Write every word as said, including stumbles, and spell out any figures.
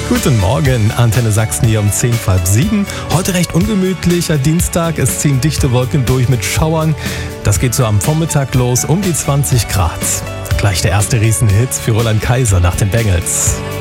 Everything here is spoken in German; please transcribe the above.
Guten Morgen, Antenne Sachsen hier um zehn vor halb sieben. Heute recht ungemütlicher Dienstag. Es ziehen dichte Wolken durch mit Schauern. Das geht so am Vormittag los, um die zwanzig Grad. Gleich der erste Riesenhit für Roland Kaiser nach den Bengals.